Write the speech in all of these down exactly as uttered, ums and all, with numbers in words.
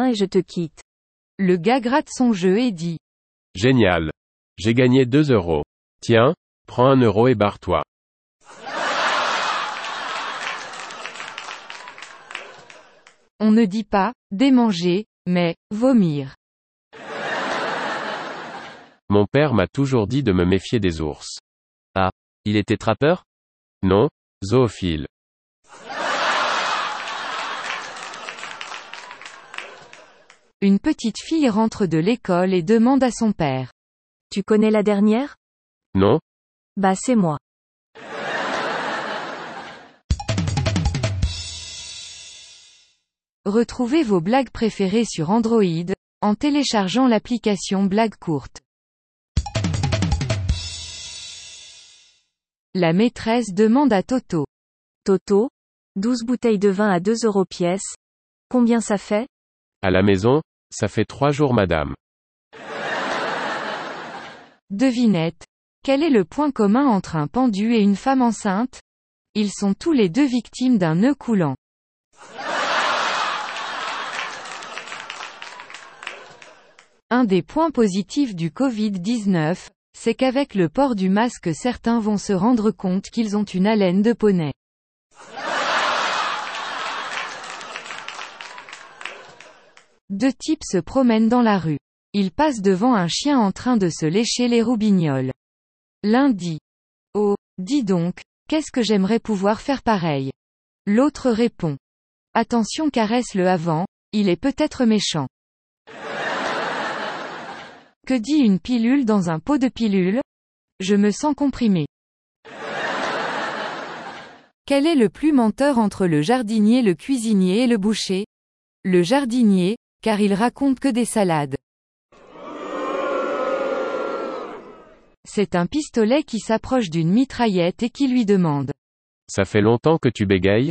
et je te quitte. Le gars gratte son jeu et dit. Génial. J'ai gagné deux euros. Tiens, prends un euro et barre-toi. On ne dit pas « démanger », mais « vomir ». Mon père m'a toujours dit de me méfier des ours. Ah, il était trappeur? Non, zoophile. Une petite fille rentre de l'école et demande à son père. Tu connais la dernière? Non. Bah c'est moi. Retrouvez vos blagues préférées sur Android, en téléchargeant l'application Blagues courtes. La maîtresse demande à Toto. Toto, douze bouteilles de vin à deux euros pièce. Combien ça fait? À la maison, ça fait trois jours madame. Devinette. Quel est le point commun entre un pendu et une femme enceinte? Ils sont tous les deux victimes d'un nœud coulant. Un des points positifs du covid dix-neuf, c'est qu'avec le port du masque certains vont se rendre compte qu'ils ont une haleine de poney. Deux types se promènent dans la rue. Ils passent devant un chien en train de se lécher les roubignoles. L'un dit. Oh, dis donc, qu'est-ce que j'aimerais pouvoir faire pareil. L'autre répond. Attention caresse-le avant, il est peut-être méchant. Que dit une pilule dans un pot de pilules? Je me sens comprimé. Quel est le plus menteur entre le jardinier, le cuisinier et le boucher? Le jardinier, car il raconte que des salades. C'est un pistolet qui s'approche d'une mitraillette et qui lui demande. Ça fait longtemps que tu bégayes?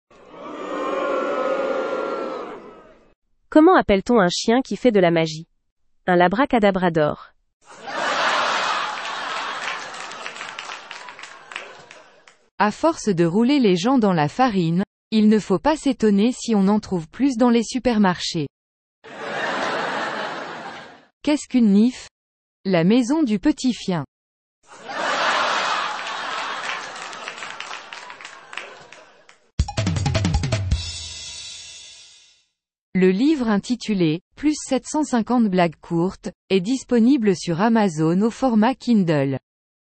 Comment appelle-t-on un chien qui fait de la magie? Un labracadabrador. À force de rouler les gens dans la farine, il ne faut pas s'étonner si on en trouve plus dans les supermarchés. Qu'est-ce qu'une nif? La maison du petit chien. Le livre intitulé « Plus sept cent cinquante blagues courtes » est disponible sur Amazon au format Kindle.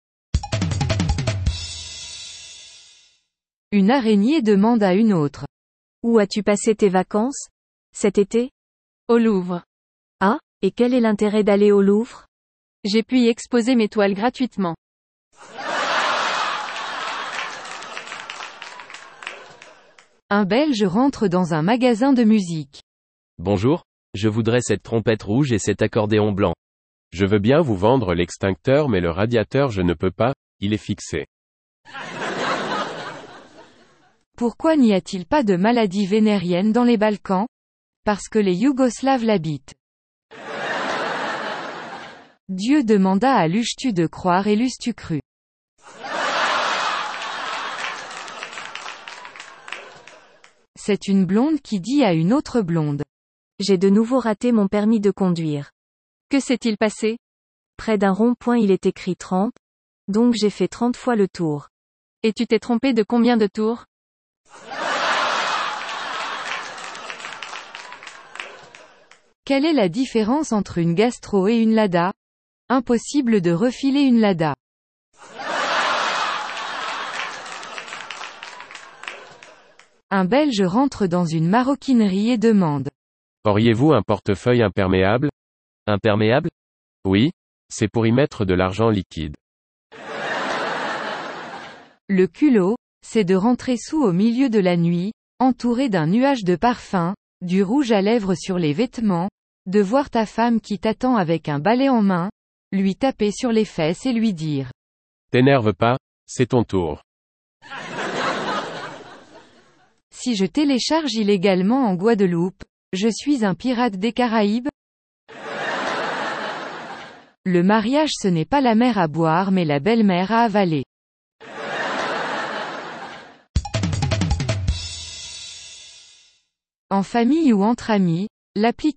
Une araignée demande à une autre. Où as-tu passé tes vacances? Cet été? Au Louvre. Ah, et quel est l'intérêt d'aller au Louvre? J'ai pu y exposer mes toiles gratuitement. Un Belge rentre dans un magasin de musique. Bonjour, je voudrais cette trompette rouge et cet accordéon blanc. Je veux bien vous vendre l'extincteur mais le radiateur je ne peux pas, il est fixé. Pourquoi n'y a-t-il pas de maladie vénérienne dans les Balkans? Parce que les Yougoslaves l'habitent. Dieu demanda à l'euches-tu de croire et l'eusses-tu cru? C'est une blonde qui dit à une autre blonde. J'ai de nouveau raté mon permis de conduire. Que s'est-il passé? Près d'un rond-point il est écrit trente, donc j'ai fait trente fois le tour. Et tu t'es trompé de combien de tours? Quelle est la différence entre une gastro et une lada? Impossible de refiler une lada. Un Belge rentre dans une maroquinerie et demande. Auriez-vous un portefeuille imperméable? Imperméable? Oui, c'est pour y mettre de l'argent liquide. Le culot, c'est de rentrer sous au milieu de la nuit, entouré d'un nuage de parfum, du rouge à lèvres sur les vêtements, de voir ta femme qui t'attend avec un balai en main, lui taper sur les fesses et lui dire. T'énerve pas, c'est ton tour. Si je télécharge illégalement en Guadeloupe, je suis un pirate des Caraïbes? Le mariage ce n'est pas la mère à boire mais la belle-mère à avaler. En famille ou entre amis, l'application